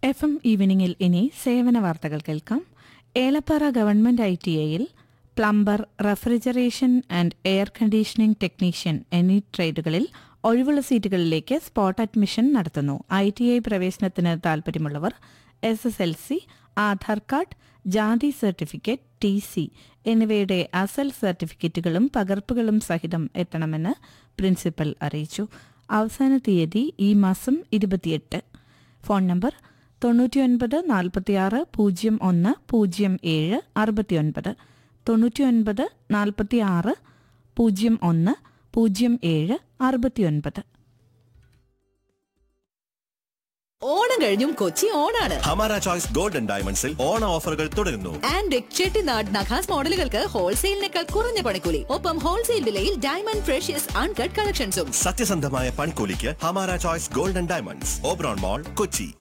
FM ഈവനിങ്ങിൽ ഇനി സേവന വാർത്തകൾ കേൾക്കാം. Elappara government ITIയിൽ plumber, refrigeration and air conditioning technician എന്നീ ട്രേഡുകളിൽ ഒഴിവുള്ള സീറ്റുകളിലേക്ക് സ്പോട്ട് അഡ്മിഷൻ നടത്തുന്നു. ITI പ്രവേശനത്തിന് താൽപര്യമുള്ളവർ SSLC, ആധാർ കാർഡ്, ജാതി സർട്ടിഫിക്കറ്റ്, TC എന്നിവയുടെ അസൽ സർട്ടിഫിക്കറ്റുകളും പകർപ്പുകളും സഹിതം എത്തണമെന്ന് പ്രിൻസിപ്പൽ അറിയിച്ചു. അവസാന തീയതി ഈ മാസം 28. Phone number 99 46 01 07 69 99 46 01 07 69. ഓണം കഴിഞ്ഞും കൊച്ചി ഓണാണ്. ഹമാര ചോയ്സ് ഗോൾഡൻ ഡയമണ്ട്സിൽ ഓണ ഓഫറുകൾ തുടരുന്നു. ആൻഡ് ചെട്ടിനാട് നഖാസ് മോഡലുകൾക്ക് ഹോൾസെയിലിനേക്കാൾ കുറഞ്ഞ പണിക്കൂലി. ഒപ്പം ഹോൾസെയിൽ വിലയിൽ ഡയമണ്ട് ഫ്രഷ്യസ് അൺകട്ട് കളക്ഷൻസും. സത്യസന്ധമായ പണിക്കൂലിക്ക് Hamara choice golden diamonds, Oberon മോൾ, കൊച്ചി.